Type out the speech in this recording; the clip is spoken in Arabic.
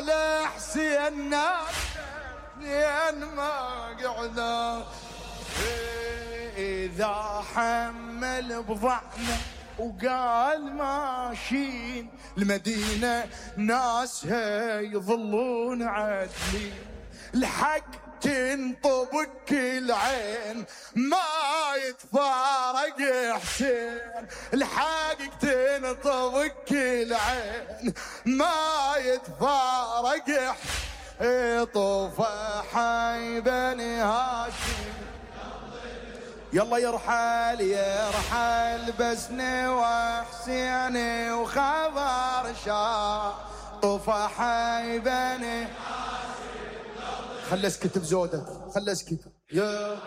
على حسين ناس اثنين ما قعدوا. إذا حمل بضعنا وقال ماشيين المدينة ناسها يظلون عدلين. الحق تنطبك العين ما يتفارق حسين، الحق تنطبك العين ما يتفارق حسين. طوفة حي بني هاشم يلا يرحل يرحل بسني وحسيني وخبر شاه. طوفة حي بني خلي اسكت بزودك خلي اسكت يا